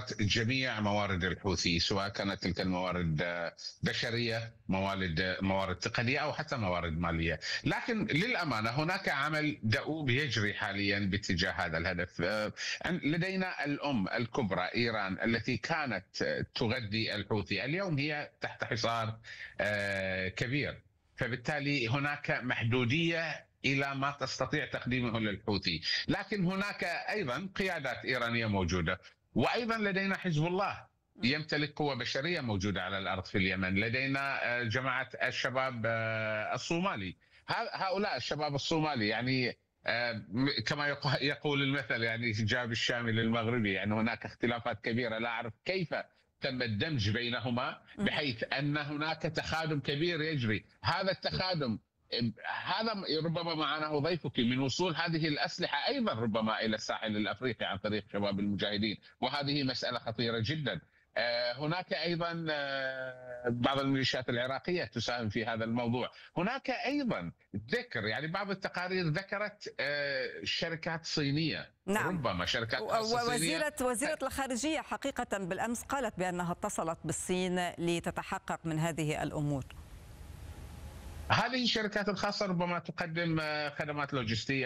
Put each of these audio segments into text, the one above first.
حصرت جميع موارد الحوثي، سواء كانت تلك الموارد بشرية، موارد تقنية، أو حتى موارد مالية. لكن للأمانة هناك عمل دؤوب يجري حاليا باتجاه هذا الهدف. لدينا الأم الكبرى إيران التي كانت تغذي الحوثي، اليوم هي تحت حصار كبير، فبالتالي هناك محدودية إلى ما تستطيع تقديمه للحوثي. لكن هناك أيضا قيادات إيرانية موجودة، وأيضا لدينا حزب الله يمتلك قوة بشرية موجودة على الأرض في اليمن. لدينا جماعة الشباب الصومالي، هؤلاء الشباب الصومالي يعني كما يقول المثل، يعني جاب الشامي للمغربي، يعني هناك اختلافات كبيرة، لا أعرف كيف تم الدمج بينهما بحيث أن هناك تخادم كبير يجري. هذا التخادم، هذا ربما معناه ضيفك من وصول هذه الأسلحة أيضا ربما إلى الساحل الأفريقي عن طريق شباب المجاهدين، وهذه مسألة خطيرة جدا. هناك أيضا بعض الميليشيات العراقية تساهم في هذا الموضوع. هناك أيضا ذكر، يعني بعض التقارير ذكرت شركات صينية. نعم. ربما شركات صينية. وزيرة الخارجية حقيقة بالأمس قالت بأنها اتصلت بالصين لتتحقق من هذه الأمور. هذه الشركات الخاصة ربما تقدم خدمات لوجستية،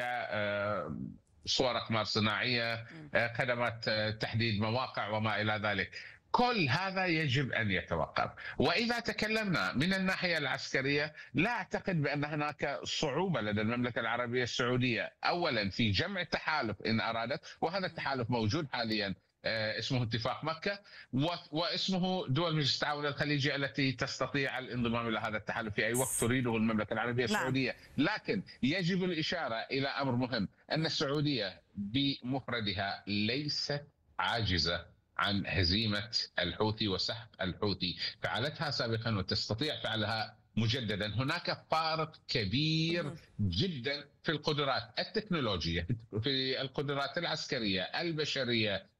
صور أقمار صناعية، خدمات تحديد مواقع وما إلى ذلك. كل هذا يجب أن يتوقف. وإذا تكلمنا من الناحية العسكرية، لا أعتقد بأن هناك صعوبة لدى المملكة العربية السعودية أولا في جمع تحالف إن أرادت، وهذا التحالف موجود حاليا، اسمه اتفاق مكة، واسمه دول مجلس التعاون الخليجي التي تستطيع الانضمام إلى هذا التحالف في أي وقت تريده المملكة العربية السعودية. لكن يجب الإشارة إلى أمر مهم، أن السعودية بمفردها ليست عاجزة عن هزيمة الحوثي وسحق الحوثي، فعلتها سابقا وتستطيع فعلها مجددا. هناك فارق كبير جدا في القدرات التكنولوجية، في القدرات العسكرية، البشرية،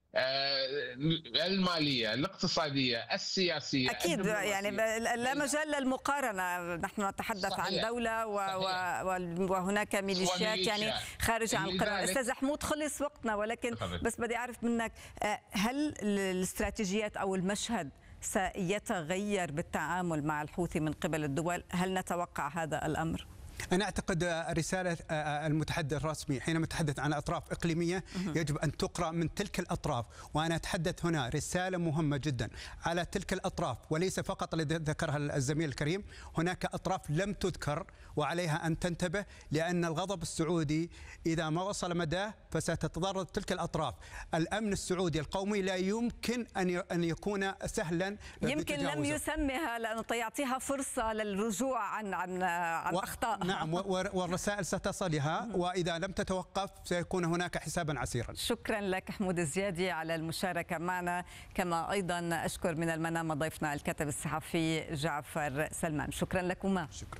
المالية، الاقتصادية، السياسية. أكيد يعني لا مجال للمقارنة. نحن نتحدث عن دولة وهناك ميليشيات يعني خارج عن القانون. أستاذ حمود، خلص وقتنا، ولكن بس بدي أعرف منك، هل الاستراتيجيات أو المشهد سيتغير بالتعامل مع الحوثي من قبل الدول؟ هل نتوقع هذا الأمر؟ أنا أعتقد رسالة المتحدث الرسمي حينما يتحدث عن أطراف إقليمية يجب أن تقرأ من تلك الأطراف، وأنا أتحدث هنا رسالة مهمة جدا على تلك الأطراف، وليس فقط الذي ذكرها الزميل الكريم. هناك أطراف لم تذكر وعليها أن تنتبه، لأن الغضب السعودي إذا ما وصل مداه فستتضرر تلك الأطراف. الأمن السعودي القومي لا يمكن أن يكون سهلا، يمكن لم يسمها لأنه يعطيها فرصة للرجوع عن أخطاء. نعم، والرسائل ستصلها، وإذا لم تتوقف سيكون هناك حسابا عسيرا. شكرا لك حمود الزيادي على المشاركة معنا، كما أيضا أشكر من المنامة ضيفنا الكاتب الصحفي جعفر سلمان. شكرا لكما. شكرا.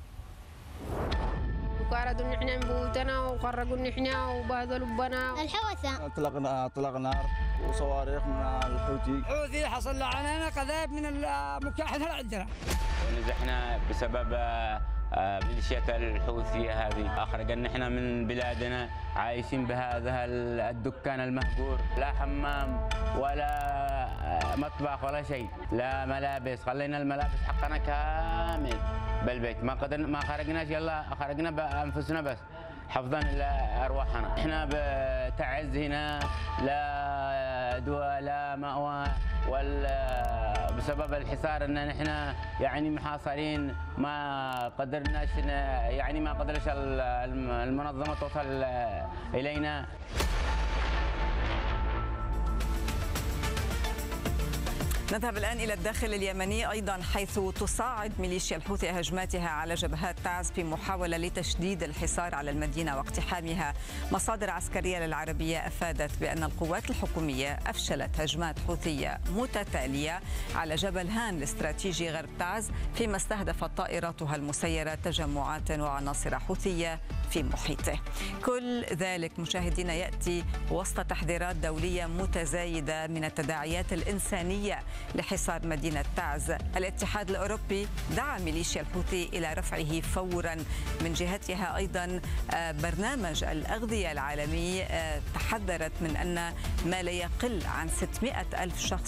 وقعدوا ان احنا من بيوتنا وخرجوا ان احنا وبهدلوا بنا الحوثة. اطلق نار وصواريخ من الحوثي، حصل علينا قذائف من المكاحدة عندنا، ونزحنا بسبب ميليشيات الحوثية هذه. أخرجنا احنا من بلادنا، عايشين بهذا الدكان المهجور، لا حمام ولا مطبخ ولا شيء، لا ملابس. خلينا الملابس حقنا كامل بالبيت، ما خرجناش، يلا خرجنا بأنفسنا بس حفظا لأرواحنا. احنا بتعز هنا، لا دواء لا مأوى، بسبب الحصار ان نحن يعني محاصرين، ما قدرناش يعني ما قدرش المنظمة توصل إلينا. نذهب الآن إلى الداخل اليمني أيضا، حيث تصاعد ميليشيا الحوثي هجماتها على جبهات تعز في محاولة لتشديد الحصار على المدينة واقتحامها. مصادر عسكرية للعربية أفادت بأن القوات الحكومية أفشلت هجمات حوثية متتالية على جبل هان الاستراتيجي غرب تعز، فيما استهدفت طائراتها المسيرة تجمعات وعناصر حوثية في محيطه. كل ذلك مشاهدينا يأتي وسط تحذيرات دولية متزايدة من التداعيات الإنسانية لحصار مدينة تعز. الاتحاد الأوروبي دعا ميليشيا الحوثي إلى رفعه فورا. من جهتها أيضا برنامج الأغذية العالمي تحذرت من أن ما لا يقل عن 600 ألف شخص